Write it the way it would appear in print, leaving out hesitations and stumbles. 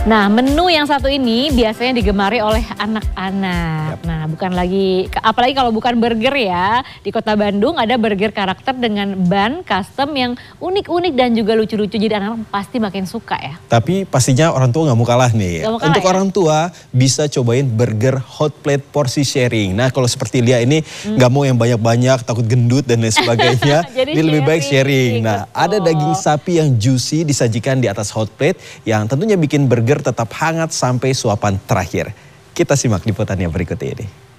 Nah, menu yang satu ini biasanya digemari oleh anak-anak. Nah, bukan lagi, apalagi kalau bukan burger ya. Di Kota Bandung ada burger karakter dengan ban custom yang unik-unik dan juga lucu-lucu. Jadi anak-anak pasti makin suka ya. Tapi pastinya orang tua nggak mau kalah nih. Nggak mau kalah, Untuk ya? orang tua bisa cobain burger hot plate porsi sharing. Nah, kalau seperti Lia ini nggak mau yang banyak-banyak, takut gendut dan lain sebagainya. Jadi Ini lebih baik sharing. Nah, betul. ada daging sapi yang juicy disajikan di atas hot plate yang tentunya bikin burger tetap hangat sampai suapan terakhir. Kita simak liputannya berikut ini.